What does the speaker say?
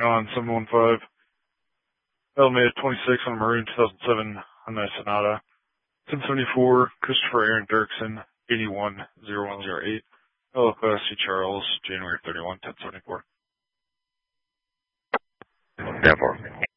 on 715. Alameda 26 on Maroon 2007 Hyundai Sonata. 1074 Christopher Aaron Dirksen 810108. LFS C. Charles, January 31, 1074. 10-4.